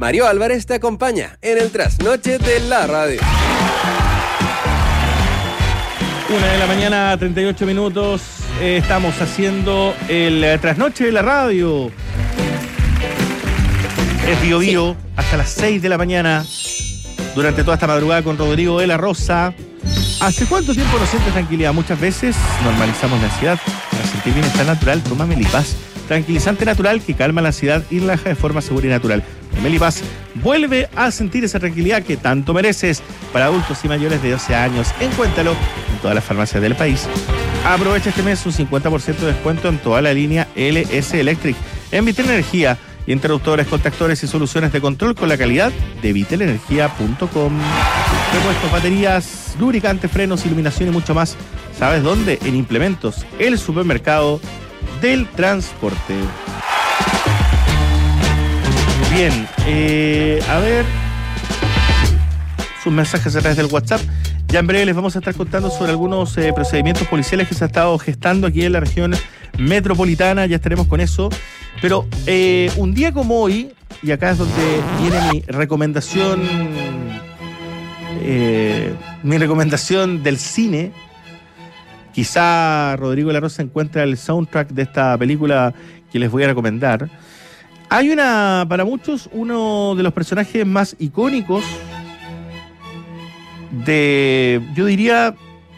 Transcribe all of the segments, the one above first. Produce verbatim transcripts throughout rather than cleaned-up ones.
Mario Álvarez te acompaña en el trasnoche de la radio. Una de la mañana, treinta y ocho minutos. Eh, estamos haciendo el eh, trasnoche de la radio. Es Bio Bio, sí. Hasta las seis de la mañana. Durante toda esta madrugada con Rodrigo de la Rosa. ¿Hace cuánto tiempo no sientes tranquilidad? Muchas veces normalizamos la ansiedad. Para sentir bienestar natural, toma Melipaz. Tranquilizante natural que calma la ansiedad y relaja de forma segura y natural. Melipaz vuelve a sentir esa tranquilidad que tanto mereces. Para adultos y mayores de doce años, encuéntralo en todas las farmacias del país. Aprovecha este mes un cincuenta por ciento de descuento en toda la línea L S Electric. En Vitel Energía, interruptores, contactores y soluciones de control con la calidad de vitel energía punto com. Repuestos, baterías, lubricantes, frenos, iluminación y mucho más. ¿Sabes dónde? En Implementos, el supermercado del transporte. Bien, eh, a ver sus mensajes a través del WhatsApp. Ya en breve les vamos a estar contando sobre algunos eh, procedimientos policiales que se han estado gestando aquí en la región metropolitana. Ya estaremos con eso. Pero eh, un día como hoy, y acá es donde viene mi recomendación, eh, mi recomendación del cine. Quizá Rodrigo de la Rosa encuentra el soundtrack de esta película que les voy a recomendar. Hay una, para muchos, uno de los personajes más icónicos de, yo diría,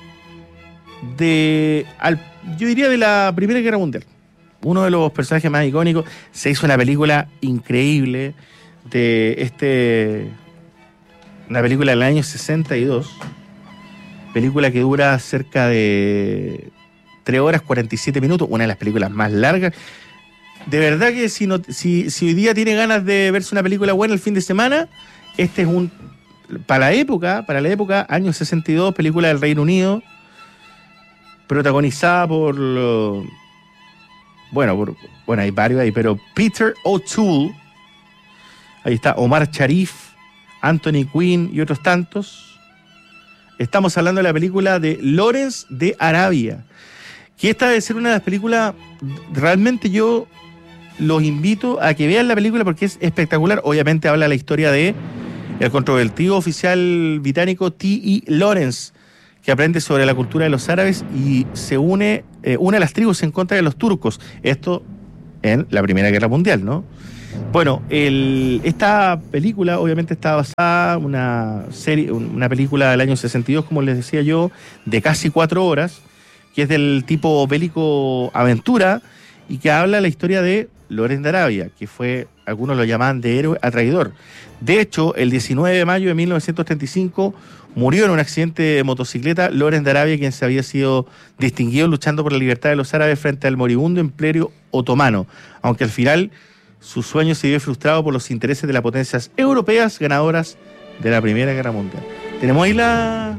de, al, yo diría de la Primera Guerra Mundial. Uno de los personajes más icónicos. Se hizo una película increíble de este, una película del año sesenta y dos. Película que dura cerca de tres horas cuarenta y siete minutos, una de las películas más largas. De verdad que si, no, si, si hoy día tiene ganas de verse una película buena el fin de semana, este es un, para la época, para la época, año sesenta y dos, película del Reino Unido, protagonizada por, bueno, por, bueno, hay varios ahí, pero Peter O'Toole, ahí está, Omar Sharif, Anthony Quinn y otros tantos. Estamos hablando de la película de Lawrence de Arabia, que esta debe ser una de las películas, realmente yo los invito a que vean la película porque es espectacular. Obviamente habla la historia de el controvertido oficial británico T E Lawrence, que aprende sobre la cultura de los árabes y se une, eh, une a las tribus en contra de los turcos. Esto en la Primera Guerra Mundial, ¿no? Bueno, el, esta película obviamente está basada en una serie, una película del año sesenta y dos, como les decía yo, de casi cuatro horas, que es del tipo bélico aventura y que habla la historia de Lawrence de Arabia, que fue, algunos lo llamaban de héroe a traidor. De hecho, el diecinueve de mayo de mil novecientos treinta y cinco murió en un accidente de motocicleta Lawrence de Arabia, quien se había sido distinguido luchando por la libertad de los árabes frente al moribundo imperio otomano, aunque al final su sueño se vio frustrado por los intereses de las potencias europeas ganadoras de la Primera Guerra Mundial. Tenemos ahí la...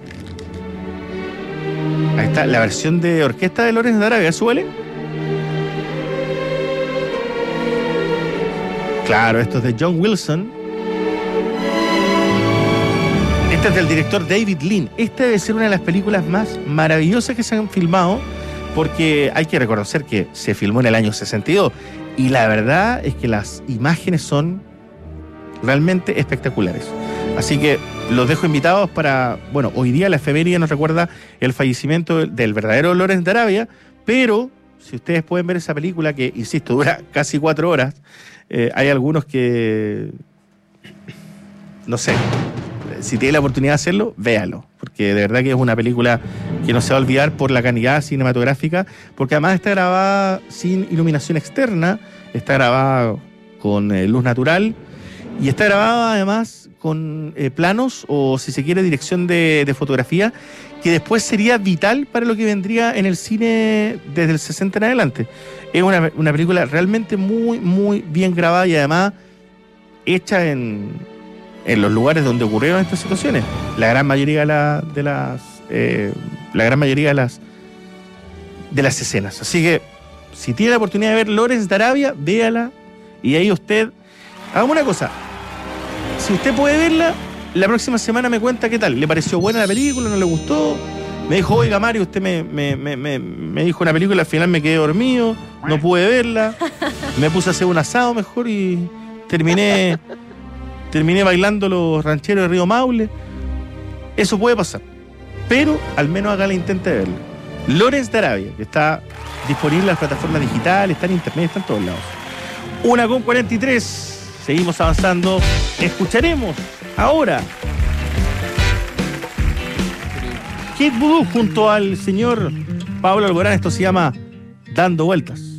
Ahí está, la versión de orquesta de Lawrence de Arabia, ¿suele? Claro, esto es de John Wilson. Este es del director David Lean. Esta debe ser una de las películas más maravillosas que se han filmado, porque hay que reconocer que se filmó en el año sesenta y dos. Y la verdad es que las imágenes son realmente espectaculares. Así que los dejo invitados para... Bueno, hoy día la efeméride nos recuerda el fallecimiento del verdadero Lawrence de Arabia, pero si ustedes pueden ver esa película que, insisto, dura casi cuatro horas, eh, hay algunos que... No sé, si tienen la oportunidad de hacerlo, véalo, porque de verdad que es una película que no se va a olvidar por la calidad cinematográfica, porque además está grabada sin iluminación externa, está grabada con eh, luz natural y está grabada además con eh, planos o, si se quiere, dirección de, de fotografía, que después sería vital para lo que vendría en el cine desde el sesenta en adelante. Es una, una película realmente muy, muy bien grabada y además hecha en, en los lugares donde ocurrieron estas situaciones. La gran mayoría de, la, de las eh, la gran mayoría de las de las escenas. Así que si tiene la oportunidad de ver Lawrence de Arabia, véala y ahí usted haga una cosa. Si usted puede verla, la próxima semana me cuenta qué tal. ¿Le pareció buena la película? ¿No le gustó? Me dijo, oiga Mario, usted me, me, me, me, me dijo una película, al final me quedé dormido, no pude verla, me puse a hacer un asado mejor y terminé terminé bailando los rancheros de Río Maule. Eso puede pasar, pero al menos haga la intento de verlo. Lawrence de Arabia, que está disponible en las plataformas digitales, está en internet, está en todos lados. Una con cuarenta y tres, seguimos avanzando. Escucharemos ahora Kid Voodoo junto al señor Pablo Alborán. Esto se llama Dando Vueltas.